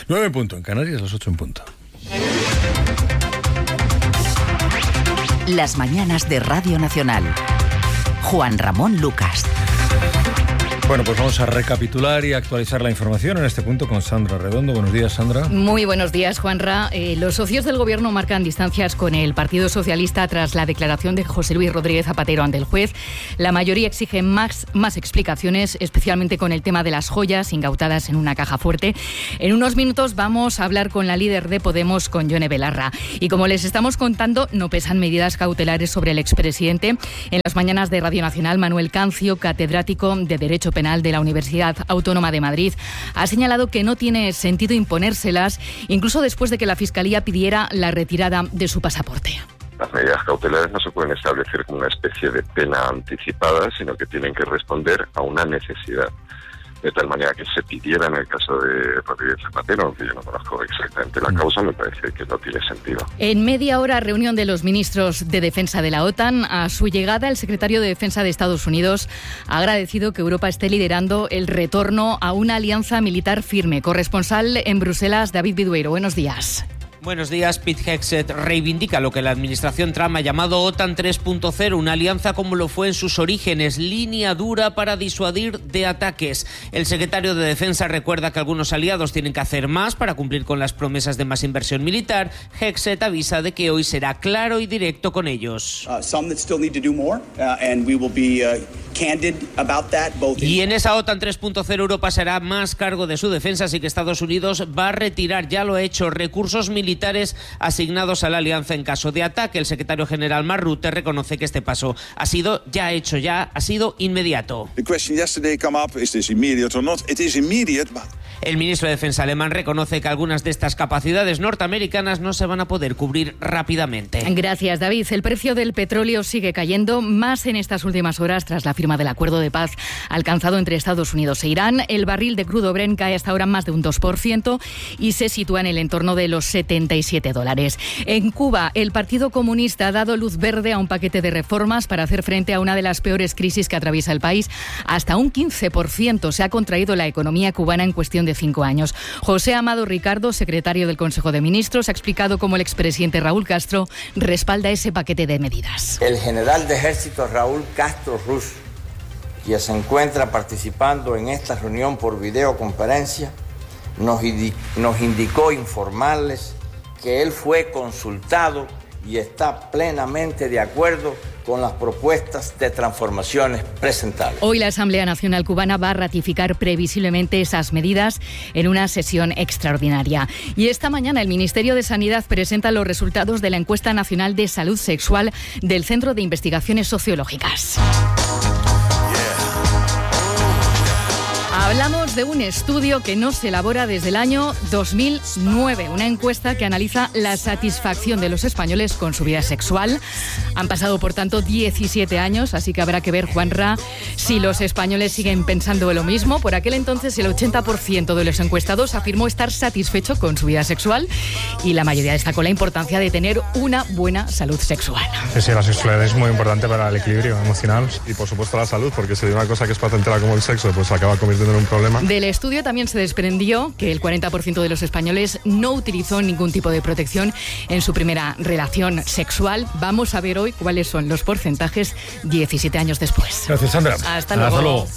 9 en punto en Canarias, las 8 en punto. Las mañanas de Radio Nacional. Juan Ramón Lucas. Bueno, pues vamos a recapitular y actualizar la información en este punto con Sandra Redondo. Buenos días, Sandra. Muy buenos días, Juanra. Los socios del Gobierno marcan distancias con el Partido Socialista tras la declaración de José Luis Rodríguez Zapatero ante el juez. La mayoría exige más explicaciones, especialmente con el tema de las joyas incautadas en una caja fuerte. En unos minutos vamos a hablar con la líder de Podemos, con Yone Belarra. Y como les estamos contando, no pesan medidas cautelares sobre el expresidente. En las mañanas de Radio Nacional, Manuel Cancio, catedrático de Derecho Penal de la Universidad Autónoma de Madrid, ha señalado que no tiene sentido imponérselas, incluso después de que la Fiscalía pidiera la retirada de su pasaporte. Las medidas cautelares no se pueden establecer como una especie de pena anticipada, sino que tienen que responder a una necesidad. De tal manera que se pidiera en el caso de Rodríguez Zapatero, aunque yo no conozco exactamente la causa, me parece que no tiene sentido. En media hora, reunión de los ministros de Defensa de la OTAN. A su llegada, el secretario de Defensa de Estados Unidos ha agradecido que Europa esté liderando el retorno a una alianza militar firme. Corresponsal en Bruselas, David Bidueiro. Buenos días. Buenos días. Pete Hegseth reivindica lo que la administración Trump ha llamado OTAN 3.0, una alianza como lo fue en sus orígenes, línea dura para disuadir de ataques. El secretario de Defensa recuerda que algunos aliados tienen que hacer más para cumplir con las promesas de más inversión militar. Hegseth avisa de que hoy será claro y directo con ellos. Y en esa OTAN 3.0 Europa se hará más cargo de su defensa, así que Estados Unidos va a retirar, ya lo ha hecho, recursos militares asignados a la alianza en caso de ataque. El secretario general Mark Rutte reconoce que este paso ha sido inmediato. El ministro de Defensa alemán reconoce que algunas de estas capacidades norteamericanas no se van a poder cubrir rápidamente. Gracias, David. El precio del petróleo sigue cayendo, más en estas últimas horas tras la firma del acuerdo de paz alcanzado entre Estados Unidos e Irán. El barril de crudo Brent cae hasta ahora más de un 2% y se sitúa en el entorno de los $77. En Cuba, el Partido Comunista ha dado luz verde a un paquete de reformas para hacer frente a una de las peores crisis que atraviesa el país. Hasta un 15% se ha contraído la economía cubana en cuestión de 5 años. José Amado Ricardo, secretario del Consejo de Ministros, ha explicado cómo el expresidente Raúl Castro respalda ese paquete de medidas. El general de ejército Raúl Castro Ruz, quien se encuentra participando en esta reunión por videoconferencia, nos indicó informarles que él fue consultado y está plenamente de acuerdo con las propuestas de transformaciones presentadas. Hoy la Asamblea Nacional Cubana va a ratificar previsiblemente esas medidas en una sesión extraordinaria. Y esta mañana el Ministerio de Sanidad presenta los resultados de la Encuesta Nacional de Salud Sexual del Centro de Investigaciones Sociológicas. Hablamos de un estudio que no se elabora desde el año 2009, una encuesta que analiza la satisfacción de los españoles con su vida sexual. Han pasado, por tanto, 17 años, así que habrá que ver, Juanra, si los españoles siguen pensando lo mismo. Por aquel entonces, el 80% de los encuestados afirmó estar satisfecho con su vida sexual y la mayoría destacó la importancia de tener una buena salud sexual. Sí, la sexualidad es muy importante para el equilibrio emocional y, por supuesto, la salud, porque si hay una cosa que es placentera como el sexo, pues acaba convirtiendo un problema. Del estudio también se desprendió que el 40% de los españoles no utilizó ningún tipo de protección en su primera relación sexual. Vamos a ver hoy cuáles son los porcentajes 17 años después. Gracias, Sandra. Hasta luego. Hasta luego.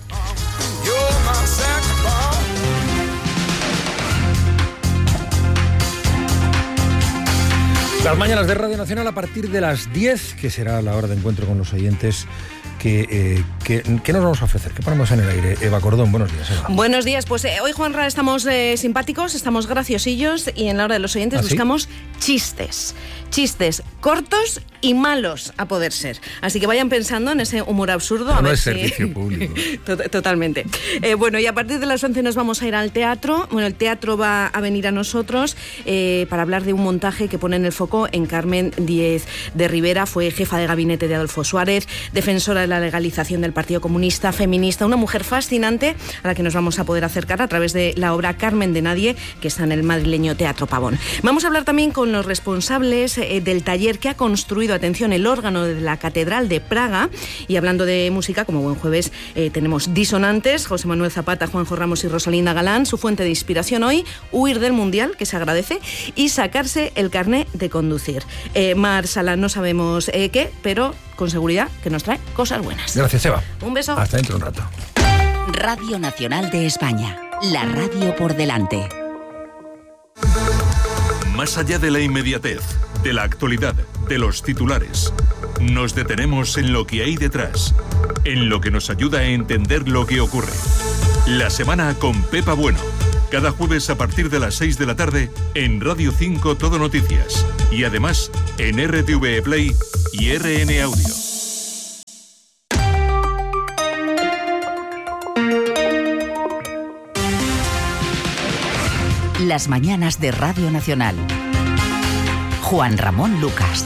Las mañanas de Radio Nacional a partir de las 10, que será la hora de encuentro con los oyentes. ¿Qué nos vamos a ofrecer? ¿Qué ponemos en el aire? Eva Cordón, buenos días, Eva. Buenos días, pues hoy, Juanra, estamos simpáticos, estamos graciosillos y en la hora de los oyentes buscamos chistes cortos y malos a poder ser. Así que vayan pensando en ese humor absurdo. No es servicio público. Totalmente. Bueno, y a partir de las 11 nos vamos a ir al teatro. Bueno, el teatro va a venir a nosotros para hablar de un montaje que pone en el foco en Carmen Díez de Rivera. Fue jefa de gabinete de Adolfo Suárez, defensora de la legalización del Partido Comunista, feminista, una mujer fascinante a la que nos vamos a poder acercar a través de la obra Carmen de Nadie, que está en el madrileño Teatro Pavón. Vamos a hablar también con los responsables del taller que ha construido, atención, el órgano de la Catedral de Praga. Y hablando de música, como buen jueves, tenemos disonantes, José Manuel Zapata, Juanjo Ramos y Rosalinda Galán. Su fuente de inspiración hoy, huir del Mundial, que se agradece, y sacarse el carné de conducir. Mar Sala, no sabemos qué, pero con seguridad que nos trae cosas buenas. Gracias, Eva. Un beso. Hasta dentro de un rato. Radio Nacional de España. La radio por delante. Más allá de la inmediatez, de la actualidad, de los titulares, nos detenemos en lo que hay detrás, en lo que nos ayuda a entender lo que ocurre. La semana con Pepa Bueno. Cada jueves a partir de las 6 de la tarde en Radio 5 Todo Noticias. Y además en RTV Play y RN Audio. Las mañanas de Radio Nacional. Juan Ramón Lucas.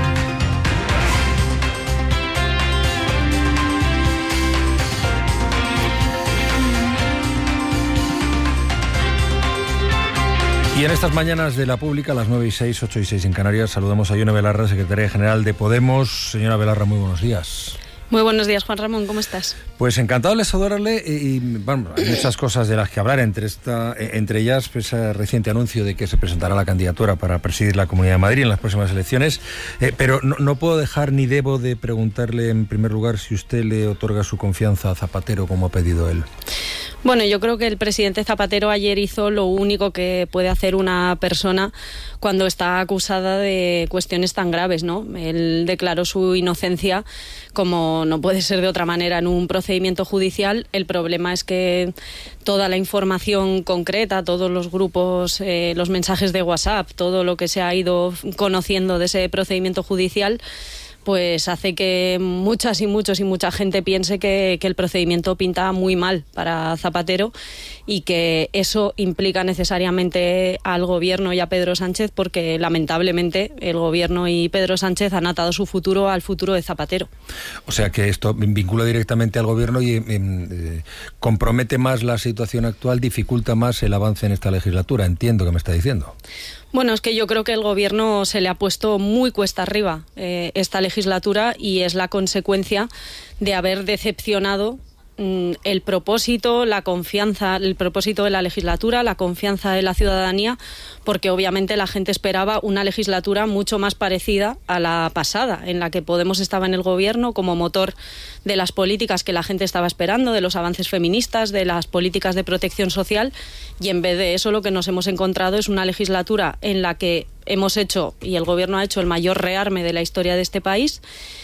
Y en estas mañanas de la pública, a las 9:06, 8:06 en Canarias, saludamos a Ione Belarra, secretaria general de Podemos. Señora Belarra, muy buenos días. Muy buenos días, Juan Ramón, ¿cómo estás? Pues encantado de saludarle y bueno, hay muchas cosas de las que hablar, entre ellas pues, ese reciente anuncio de que se presentará la candidatura para presidir la Comunidad de Madrid en las próximas elecciones, pero no puedo dejar ni debo de preguntarle en primer lugar si usted le otorga su confianza a Zapatero como ha pedido él. Bueno, yo creo que el presidente Zapatero ayer hizo lo único que puede hacer una persona cuando está acusada de cuestiones tan graves, ¿no? Él declaró su inocencia, como no puede ser de otra manera, en un procedimiento judicial. El problema es que toda la información concreta, todos los grupos, los mensajes de WhatsApp, todo lo que se ha ido conociendo de ese procedimiento judicial, pues hace que mucha gente piense que el procedimiento pinta muy mal para Zapatero y que eso implica necesariamente al gobierno y a Pedro Sánchez, porque lamentablemente el gobierno y Pedro Sánchez han atado su futuro al futuro de Zapatero. O sea que esto vincula directamente al gobierno y compromete más la situación actual, dificulta más el avance en esta legislatura, entiendo que me está diciendo. Bueno, es que yo creo que el gobierno se le ha puesto muy cuesta arriba esta legislatura y es la consecuencia de haber decepcionado el propósito, la confianza, el propósito de la legislatura, la confianza de la ciudadanía, porque obviamente la gente esperaba una legislatura mucho más parecida a la pasada, en la que Podemos estaba en el gobierno como motor de las políticas que la gente estaba esperando, de los avances feministas, de las políticas de protección social, y en vez de eso lo que nos hemos encontrado es una legislatura en la que hemos hecho, y el gobierno ha hecho, el mayor rearme de la historia de este país,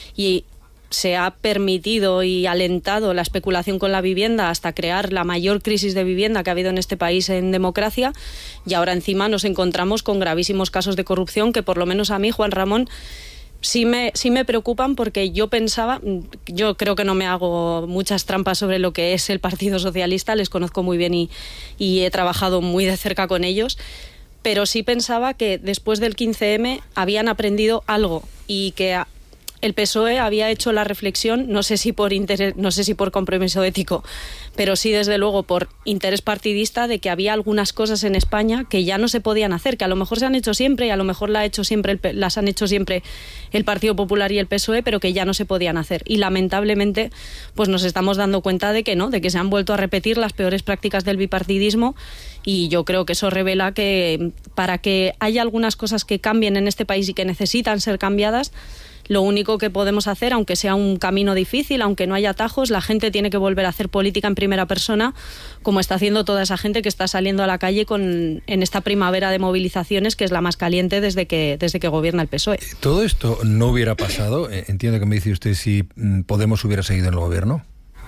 y se ha permitido y alentado la especulación con la vivienda hasta crear la mayor crisis de vivienda que ha habido en este país en democracia, y ahora encima nos encontramos con gravísimos casos de corrupción que por lo menos a mí, Juan Ramón, sí me preocupan, porque yo creo que no me hago muchas trampas sobre lo que es el Partido Socialista, les conozco muy bien y he trabajado muy de cerca con ellos, pero sí pensaba que después del 15M habían aprendido algo y que el PSOE había hecho la reflexión, no sé si por interés, no sé si por compromiso ético, pero sí desde luego por interés partidista, de que había algunas cosas en España que ya no se podían hacer, que a lo mejor se han hecho siempre y a lo mejor las han hecho siempre el Partido Popular y el PSOE, pero que ya no se podían hacer. Y lamentablemente pues nos estamos dando cuenta de que no, de que se han vuelto a repetir las peores prácticas del bipartidismo, y yo creo que eso revela que para que haya algunas cosas que cambien en este país y que necesitan ser cambiadas, lo único que podemos hacer, aunque sea un camino difícil, aunque no haya atajos, la gente tiene que volver a hacer política en primera persona, como está haciendo toda esa gente que está saliendo a la calle en esta primavera de movilizaciones, que es la más caliente desde que gobierna el PSOE. ¿Todo esto no hubiera pasado? Entiendo que me dice usted si Podemos hubiera seguido en el gobierno.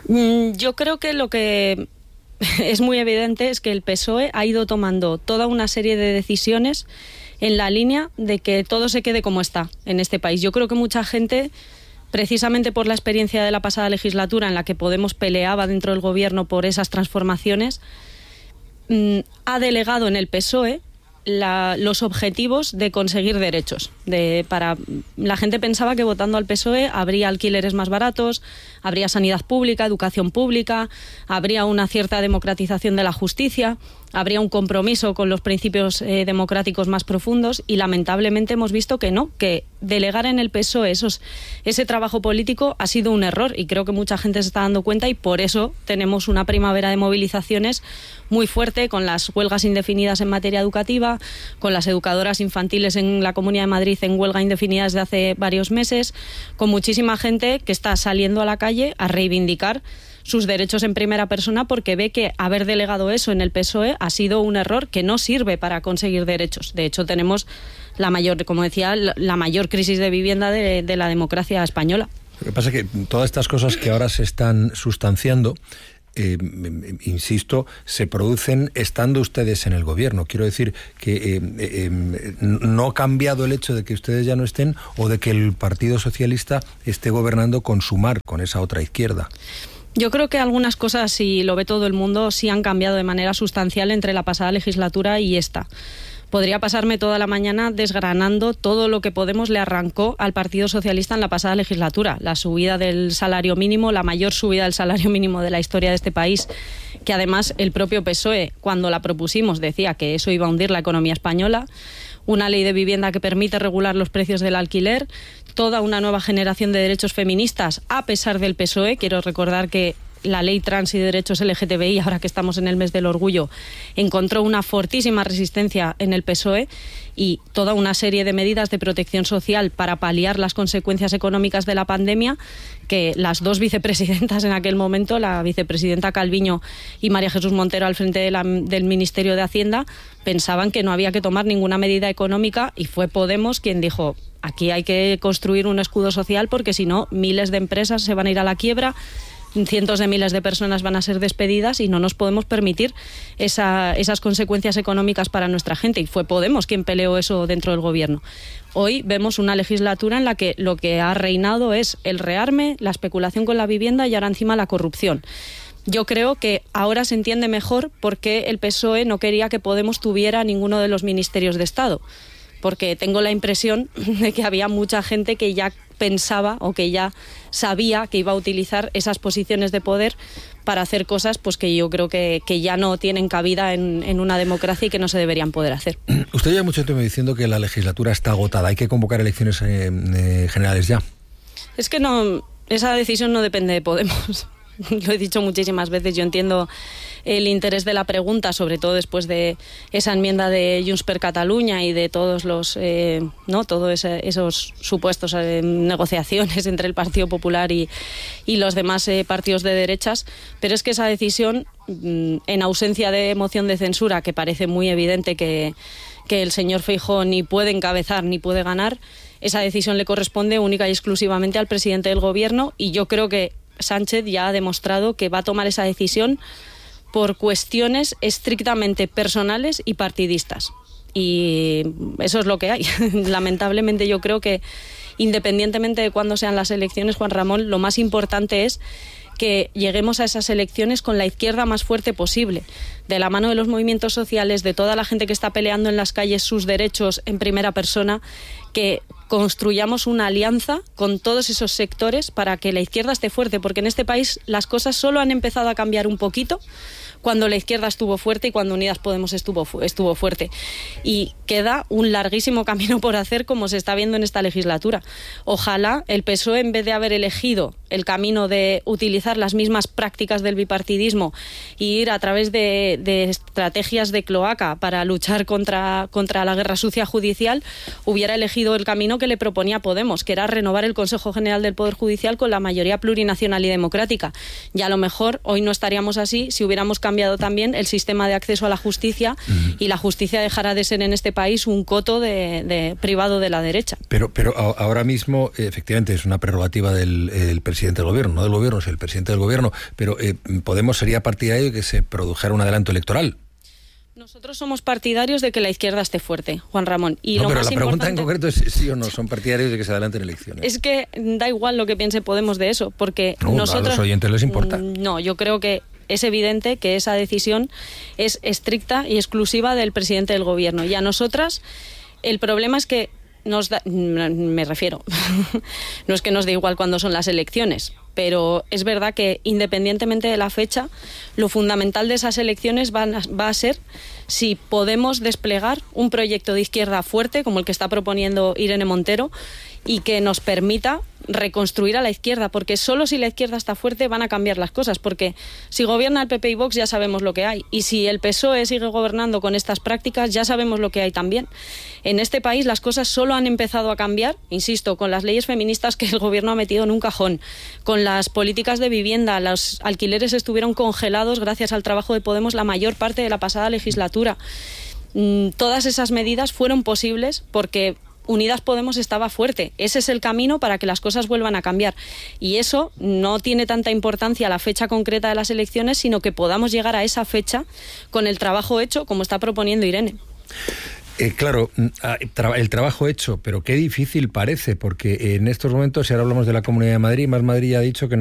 Yo creo que lo que es muy evidente es que el PSOE ha ido tomando toda una serie de decisiones en la línea de que todo se quede como está en este país. Yo creo que mucha gente, precisamente por la experiencia de la pasada legislatura en la que Podemos peleaba dentro del gobierno por esas transformaciones, ha delegado en el PSOE los objetivos de conseguir derechos. La gente pensaba que votando al PSOE habría alquileres más baratos, habría sanidad pública, educación pública, habría una cierta democratización de la justicia, habría un compromiso con los principios democráticos más profundos, y lamentablemente hemos visto que no, que delegar en el PSOE ese trabajo político ha sido un error, y creo que mucha gente se está dando cuenta, y por eso tenemos una primavera de movilizaciones muy fuerte, con las huelgas indefinidas en materia educativa, con las educadoras infantiles en la Comunidad de Madrid en huelga indefinida desde hace varios meses, con muchísima gente que está saliendo a la calle a reivindicar sus derechos en primera persona, porque ve que haber delegado eso en el PSOE ha sido un error que no sirve para conseguir derechos. De hecho, tenemos como decía, la mayor crisis de vivienda de la democracia española. Lo que pasa es que todas estas cosas que ahora se están sustanciando, insisto, se producen estando ustedes en el gobierno. Quiero decir que no ha cambiado el hecho de que ustedes ya no estén, o de que el Partido Socialista esté gobernando con Sumar, con esa otra izquierda. Yo creo que algunas cosas, si lo ve todo el mundo, sí han cambiado de manera sustancial entre la pasada legislatura y esta. Podría pasarme toda la mañana desgranando todo lo que Podemos le arrancó al Partido Socialista en la pasada legislatura. La subida del salario mínimo, la mayor subida del salario mínimo de la historia de este país, que además el propio PSOE, cuando la propusimos, decía que eso iba a hundir la economía española. Una ley de vivienda que permite regular los precios del alquiler, toda una nueva generación de derechos feministas a pesar del PSOE. Quiero recordar que la ley trans y de derechos LGTBI, ahora que estamos en el mes del orgullo, encontró una fortísima resistencia en el PSOE, y toda una serie de medidas de protección social para paliar las consecuencias económicas de la pandemia, que las dos vicepresidentas en aquel momento, la vicepresidenta Calviño y María Jesús Montero al frente del Ministerio de Hacienda, pensaban que no había que tomar ninguna medida económica, y fue Podemos quien dijo: aquí hay que construir un escudo social, porque si no, miles de empresas se van a ir a la quiebra, cientos de miles de personas van a ser despedidas, y no nos podemos permitir esas consecuencias económicas para nuestra gente. Y fue Podemos quien peleó eso dentro del gobierno. Hoy vemos una legislatura en la que lo que ha reinado es el rearme, la especulación con la vivienda y ahora encima la corrupción. Yo creo que ahora se entiende mejor por qué el PSOE no quería que Podemos tuviera ninguno de los ministerios de Estado, porque tengo la impresión de que había mucha gente que ya pensaba o que ya sabía que iba a utilizar esas posiciones de poder para hacer cosas pues que yo creo que ya no tienen cabida en una democracia y que no se deberían poder hacer. Usted lleva mucho tiempo diciendo que la legislatura está agotada, hay que convocar elecciones generales ya. Es que no, esa decisión no depende de Podemos. Lo he dicho muchísimas veces, yo entiendo el interés de la pregunta, sobre todo después de esa enmienda de Junts per Catalunya y de todos los esos supuestos negociaciones entre el Partido Popular y los demás partidos de derechas, pero es que esa decisión, en ausencia de moción de censura, que parece muy evidente que el señor Feijóo ni puede encabezar ni puede ganar, esa decisión le corresponde única y exclusivamente al presidente del gobierno, y yo creo que Sánchez ya ha demostrado que va a tomar esa decisión por cuestiones estrictamente personales y partidistas. Y eso es lo que hay. Lamentablemente yo creo que, independientemente de cuándo sean las elecciones, Juan Ramón, lo más importante es que lleguemos a esas elecciones con la izquierda más fuerte posible, de la mano de los movimientos sociales, de toda la gente que está peleando en las calles sus derechos en primera persona, que construyamos una alianza con todos esos sectores para que la izquierda esté fuerte, porque en este país las cosas solo han empezado a cambiar un poquito cuando la izquierda estuvo fuerte y cuando Unidas Podemos estuvo fuerte. Y queda un larguísimo camino por hacer, como se está viendo en esta legislatura. Ojalá el PSOE, en vez de haber elegido el camino de utilizar las mismas prácticas del bipartidismo y ir a través de estrategias de cloaca para luchar contra la guerra sucia judicial, hubiera elegido el camino que le proponía Podemos, que era renovar el Consejo General del Poder Judicial con la mayoría plurinacional y democrática. Y a lo mejor hoy no estaríamos así si hubiéramos cambiado también el sistema de acceso a la justicia, y la justicia dejará de ser en este país un coto privado de la derecha. Pero ahora mismo, efectivamente, es una prerrogativa del presidente del gobierno, no del gobierno, es el presidente del gobierno, pero Podemos sería partidario de que se produjera un adelanto electoral. Nosotros somos partidarios de que la izquierda esté fuerte, Juan Ramón. Y no, pero la pregunta en concreto es sí o no, ¿son partidarios de que se adelanten elecciones? Es que da igual lo que piense Podemos de eso, porque nosotros... a los oyentes les importa. No, yo creo que es evidente que esa decisión es estricta y exclusiva del presidente del Gobierno. Y a nosotras el problema es que me refiero, no es que nos dé igual cuándo son las elecciones, pero es verdad que independientemente de la fecha, lo fundamental de esas elecciones va a ser si podemos desplegar un proyecto de izquierda fuerte, como el que está proponiendo Irene Montero, y que nos permita reconstruir a la izquierda, porque solo si la izquierda está fuerte van a cambiar las cosas, porque si gobierna el PP y Vox ya sabemos lo que hay, y si el PSOE sigue gobernando con estas prácticas ya sabemos lo que hay también. En este país las cosas solo han empezado a cambiar, insisto, con las leyes feministas que el gobierno ha metido en un cajón, con las políticas de vivienda, los alquileres estuvieron congelados gracias al trabajo de Podemos la mayor parte de la pasada legislatura. Todas esas medidas fueron posibles porque Unidas Podemos estaba fuerte. Ese es el camino para que las cosas vuelvan a cambiar. Y eso no tiene tanta importancia la fecha concreta de las elecciones, sino que podamos llegar a esa fecha con el trabajo hecho, como está proponiendo Irene. Claro, el trabajo hecho, pero qué difícil parece, porque en estos momentos, si ahora hablamos de la Comunidad de Madrid, Más Madrid ha dicho que